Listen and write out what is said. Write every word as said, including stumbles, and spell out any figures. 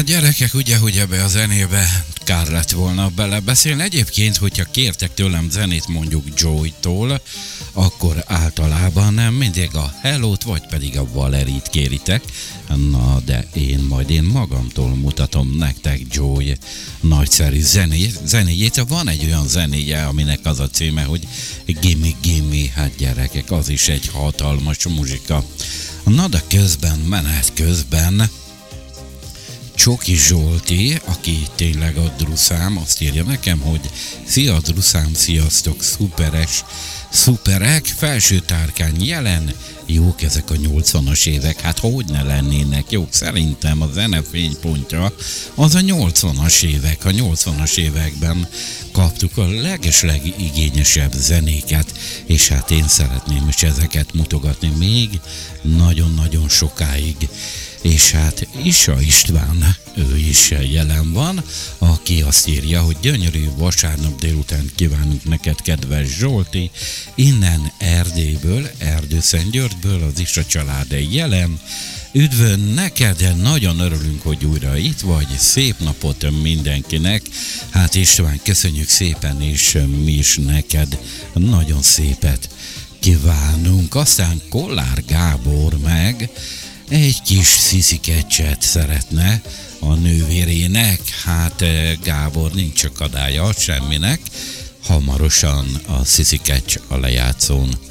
Gyerekek, ugye, hogy ebbe a zenébe kár lett volna belebeszélni. Egyébként, hogyha kértek tőlem zenét mondjuk Joy-tól, akkor általában nem mindig a Hello-t, vagy pedig a Valerit kéritek. Na, de én majd én magamtól mutatom nektek Joy nagyszerű zené, zenéjét. Van egy olyan zenéje, aminek az a címe, hogy Gimme Gimme, hát gyerekek, az is egy hatalmas muzsika. Na, de közben, menet közben Csoki Zsolti, aki tényleg a druszám, azt írja nekem, hogy szia druszám, sziasztok, szuperes, szuperek, felső tárkány jelen, jók ezek a nyolcvanas évek, hát hogy ne lennének jók, szerintem a zene fénypontja az a nyolcvanas évek, a nyolcvanas években kaptuk a legesleg igényesebb zenéket, és hát én szeretném is ezeket mutogatni még nagyon-nagyon sokáig. És hát Isa István, ő is jelen van, aki azt írja, hogy gyönyörű vasárnap délután kívánunk neked, kedves Zsolti, innen Erdélyből, Erdőszentgyörgyből, az Isa család jelen. Üdvön neked, nagyon örülünk, hogy újra itt vagy, szép napot mindenkinek. Hát István, köszönjük szépen, és mi is neked nagyon szépet kívánunk. Aztán Kollár Gábor meg egy kis sziszikecset szeretne a nővérének. Hát Gábor, nincs akadálya semminek, hamarosan a sziszikecs a lejátszón.